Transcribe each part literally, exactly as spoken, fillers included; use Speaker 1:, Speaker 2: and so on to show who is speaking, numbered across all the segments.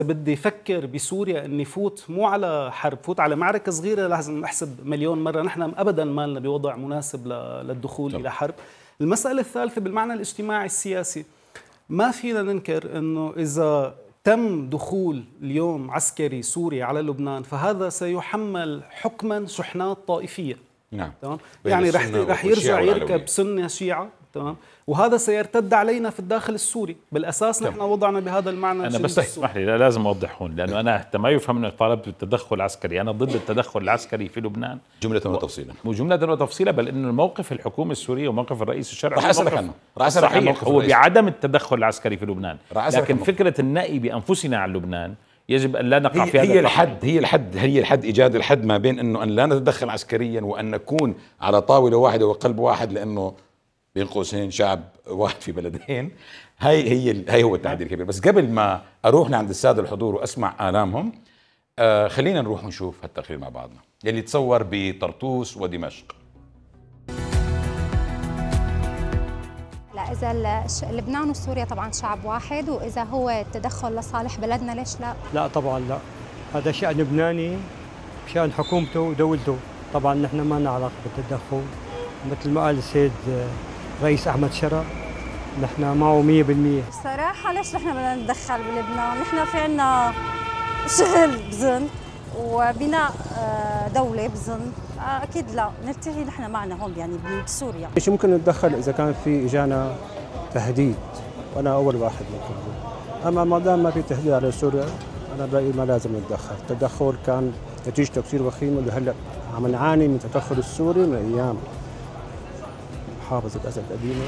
Speaker 1: بدي افكر بسوريا اني فوت مو على حرب، فوت على معركه صغيره لازم نحسب مليون مره. نحن ابدا ما لنا بوضع مناسب للدخول طبعا. الى حرب. المساله الثالثه بالمعنى الاجتماعي السياسي، ما فينا ننكر انه اذا تم دخول اليوم عسكري سوري على لبنان فهذا سيحمل حكما شحنات طائفيه.
Speaker 2: نعم.
Speaker 1: تمام. يعني رح رح يرجع يركب سنه شيعه، تمام، وهذا سيرتد علينا في الداخل السوري. بالاساس نحن وضعنا بهذا المعنى.
Speaker 3: انا بس اسمح لي لازم اوضح هون، لانه انا حتى ما يفهم انه طالبت بالتدخل العسكري، انا ضد التدخل العسكري في لبنان
Speaker 2: جمله وتفصيلا،
Speaker 3: مو جمله وتفصيلا، بل انه موقف الحكومه السوريه وموقف الرئيس الشرعي
Speaker 2: راح اسالك عنه، راح اسالك عن
Speaker 3: موقف هو
Speaker 2: الرئيس.
Speaker 3: بعدم التدخل العسكري في لبنان، لكن فكره النأي بانفسنا عن لبنان يجب ان لا نقع في هذا.
Speaker 2: هي الحد هي الحد هي الحد ايجاد الحد ما بين انه ان لا نتدخل عسكريا وان نكون على طاوله واحده وقلب واحد، لانه بين قوسين شعب واحد في بلدين. هي هي هي هو التحدي الكبير. بس قبل ما اروح لعند الساده الحضور واسمع الامهم، آه خلينا نروح ونشوف هالتقرير مع بعضنا يلي تصور بطرطوس ودمشق.
Speaker 4: لا، اذا لبنان وسوريا طبعا شعب واحد، واذا هو التدخل لصالح بلدنا ليش لا؟
Speaker 5: لا طبعا لا، هذا شأن لبناني بشأن حكومته ودولته. طبعا نحن ما لنا علاقه بالتدخل، مثل ما قال السيد رئيس احمد شرع نحن معه مية بالمية.
Speaker 6: صراحه ليش نحن بدنا نتدخل بلبنان؟ نحن في عنا شغل بظن وبناء دوله بظن، اكيد لا نلتغي نحن معنا هون يعني بسوريا.
Speaker 7: ايش ممكن نتدخل اذا كان في اجانا تهديد، وانا اول واحد ممكن. اما ما دام ما في تهديد على سوريا انا برايي ما لازم نتدخل. التدخل كان نتيجته كثير وخيمه، وهلا عم نعاني من التدخل السوري من ايام محافظه اسد قديمه.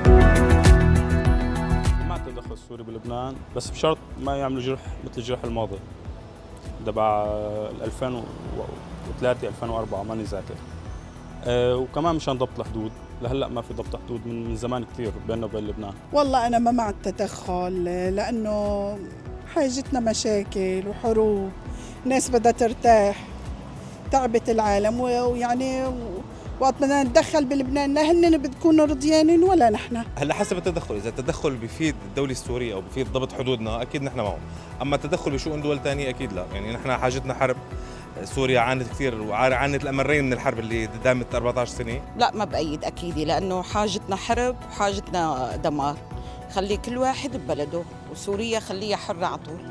Speaker 8: مع التدخل السوري بلبنان، بس بشرط ما يعملوا جرح مثل الجرح الماضي تبع ألفين وثلاثة ألفين وأربعة ماني ذاكر. أه وكمان مشان ضبط الحدود، لهلا ما في ضبط حدود من من زمان كثير بيننا وبين لبنان.
Speaker 9: والله انا ما مع التدخل، لانه حاجتنا مشاكل وحروب، ناس بدها ترتاح، تعبت العالم، ويعني وقت بدنا نتدخل بلبنان لا هن بتكونوا رضيانين ولا نحن.
Speaker 10: هلا حسب التدخل، اذا التدخل بيفيد الدوله السوريه او بيفيد ضبط حدودنا اكيد نحن معه، اما التدخل بشؤون دول ثانيه اكيد لا. يعني نحن حاجتنا حرب، سوريا عانت كثير وعانت الامرين من الحرب اللي دامت أربعة عشر سنه.
Speaker 11: لا ما بايد اكيد، لانه حاجتنا حرب وحاجتنا دمار. خلي كل واحد ببلده، وسوريا خليها حره على طول.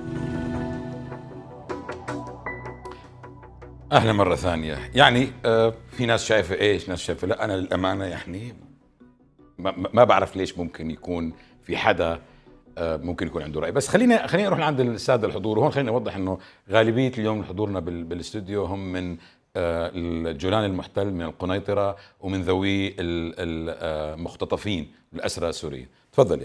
Speaker 2: اهلا مره ثانيه. يعني آه في ناس شايفه ايش، ناس شايفه لا. انا للامانه يعني ما, ما بعرف ليش ممكن يكون في حدا آه ممكن يكون عنده راي. بس خلينا خلينا نروح لعند الساده الحضور. وهون خلينا نوضح انه غالبيه اليوم حضورنا بالاستوديو هم من آه الجولان المحتل، من القنيطره، ومن ذوي المختطفين الاسرى السوريين. تفضل يا.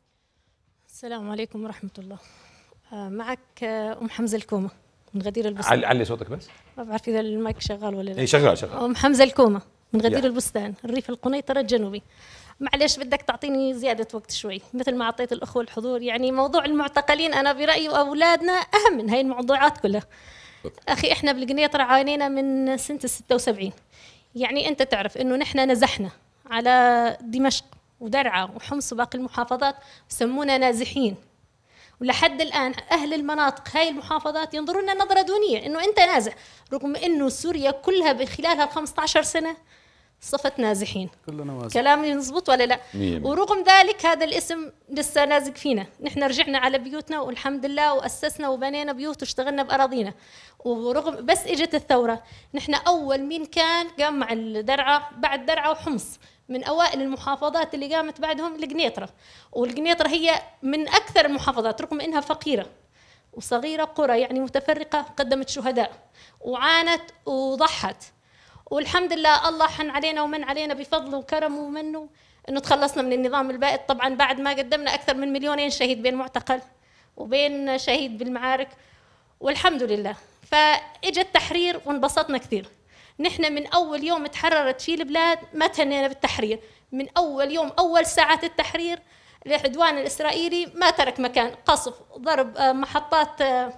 Speaker 12: السلام عليكم ورحمه الله. آه معك ام حمزه الكومه من غدير البستان.
Speaker 2: علي صوتك بس.
Speaker 12: ما بعرف اذا المايك شغال ولا لا.
Speaker 2: اي شغال شغال.
Speaker 12: ام حمزه الكومه من غدير yeah. البستان، الريف القنيطره الجنوبي. معلش بدك تعطيني زياده وقت شوي مثل ما اعطيت الاخوه الحضور. يعني موضوع المعتقلين انا برايي واولادنا اهم من هاي الموضوعات كلها. اخي احنا بالقنيطره عانينا من سنه ستة وسبعين. يعني انت تعرف انه نحن نزحنا على دمشق ودرعا وحمص وباقي المحافظات، سمونا نازحين. ولحد الآن أهل المناطق هاي المحافظات ينظروا لنا نظرة دونية إنه أنت نازح، رغم إنه سوريا كلها بخلالها خمسة عشر سنة صفت نازحين. كلنا نازح. كلامي يزبط ولا لا؟ مية. ورغم ذلك هذا الاسم لسه لازق فينا. نحن رجعنا على بيوتنا والحمد لله، وأسسنا وبنينا بيوت واشتغلنا بأراضينا. ورغم بس إجت الثورة، نحن أول مين كان قام مع الدرعا، بعد درعا وحمص من أوائل المحافظات اللي قامت بعدهم القنيطرة. والقنيطرة هي من أكثر المحافظات رغم إنها فقيرة وصغيرة، قرى يعني متفرقة، قدمت شهداء وعانت وضحت. والحمد لله الله حن علينا ومن علينا بفضله وكرمه ومنه إنه تخلصنا من النظام البائد. طبعا بعد ما قدمنا أكثر من مليونين شهيد بين معتقل وبين شهيد بالمعارك، والحمد لله. فإجا التحرير وانبسطنا كثير. نحن من أول يوم تحررت فيه البلاد ما تهنينا بالتحرير. من أول يوم، أول ساعات التحرير، العدوان الإسرائيلي ما ترك مكان، قصف، ضرب محطات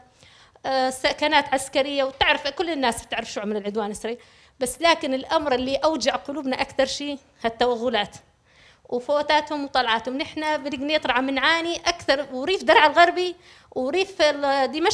Speaker 12: سكنات عسكرية. وتعرف كل الناس بتعرف شو عمل العدوان الإسرائيلي. بس لكن الأمر اللي أوجع قلوبنا أكثر شيء هالتوغلات وفوتاتهم وطلعاتهم. نحن بالقنيطرة عم نعاني أكثر، وريف درعا الغربي وريف دمشق